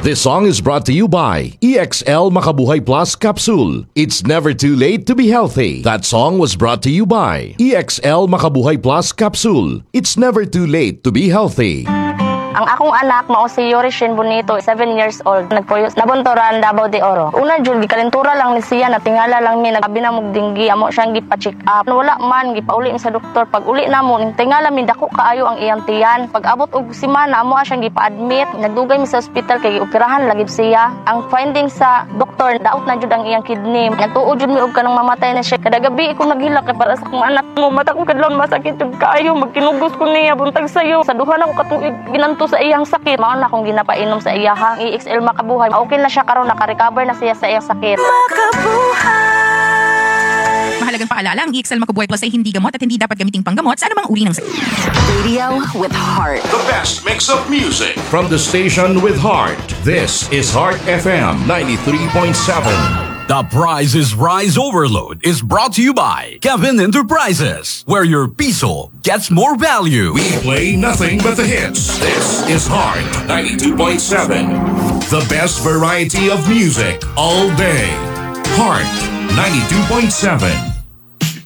This song is brought to you by EXL Makabuhay Plus Capsule. It's never too late to be healthy. That song was brought to you by EXL Makabuhay Plus Capsule. It's never too late to be healthy. Ang akong anak mao si Yorishin Bonito, 7 years old, nagpuyos nabuntoran Davao de Oro. Una jud gikalentura lang ni siya, natingala lang mi nagabi na mog dinggi, amo siyang gipa-check up. Wala man gipauli mi sa doktor. Pag uli namo tingala mi dako kaayo ang iyang tiyan. Pag abot og semana amo siyang gipa-admit, nagdugay mi sa ospital kay operahan lagib siya. Ang finding sa doktor, daot na jud ang iyang kidney. Nagtuod jud mi og kanang mamatay na siya. Kada gabi ko naghilak kay para sa akong anak mo. Mata ko kadlawon masakit jud kaayo, magkinugos ko niya buntag sayo. Sa duha na ko katuig ginanto sa iyang sakit, mao na akong ginapainom sa iya ha. EXL Makabuhay, okay na siya karon, naka-recover na siya sa iyang sakit. Mahalagang paalala, ang EXL Makabuhay Plus ay hindi gamot at hindi dapat gamiting panggamot sa anumang uri ng sakit. Radio with heart. The best mix of music from the station with heart. This is Heart FM 93.7. The Price is Rise Overload is brought to you by Kevin Enterprises, where your piso gets more value. We play nothing but the hits. This is Heart 92.7. The best variety of music all day. Heart 92.7.